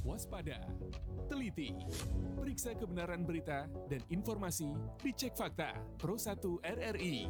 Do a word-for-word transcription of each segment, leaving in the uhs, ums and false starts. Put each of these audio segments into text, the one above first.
Waspada, teliti, periksa kebenaran berita dan informasi dicek fakta Pro satu R R I.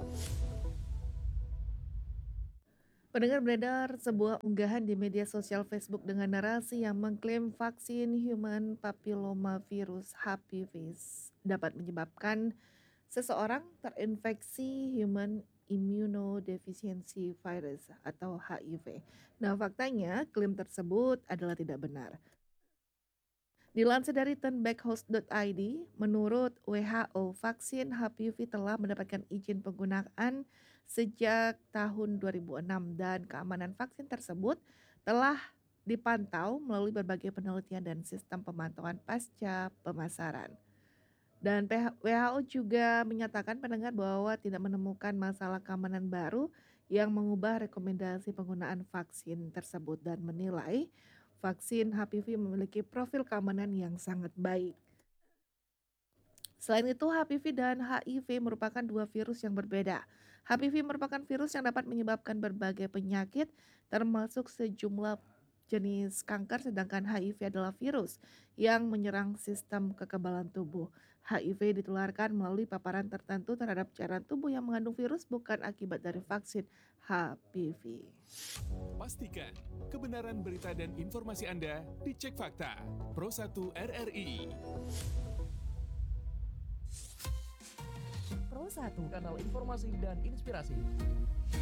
Pendengar, beredar sebuah unggahan di media sosial Facebook dengan narasi yang mengklaim vaksin Human Papillomavirus H P V dapat menyebabkan seseorang terinfeksi Human Immunodeficiency Virus atau H I V. Nah, faktanya klaim tersebut adalah tidak benar. Dilansir dari turnbackhost dot i d, menurut W H O, vaksin H P V telah mendapatkan izin penggunaan sejak tahun dua ribu enam dan keamanan vaksin tersebut telah dipantau melalui berbagai penelitian dan sistem pemantauan pasca pemasaran. Dan W H O juga menyatakan pendengar bahwa tidak menemukan masalah keamanan baru yang mengubah rekomendasi penggunaan vaksin tersebut dan menilai vaksin H P V memiliki profil keamanan yang sangat baik. Selain itu, H P V dan H I V merupakan dua virus yang berbeda. H P V merupakan virus yang dapat menyebabkan berbagai penyakit, termasuk sejumlah jenis kanker, sedangkan H I V adalah virus yang menyerang sistem kekebalan tubuh. H I V ditularkan melalui paparan tertentu terhadap cairan tubuh yang mengandung virus, bukan akibat dari vaksin H P V. Pastikan kebenaran berita dan informasi Anda dicek fakta Pro satu R R I. Pro satu, kanal informasi dan inspirasi.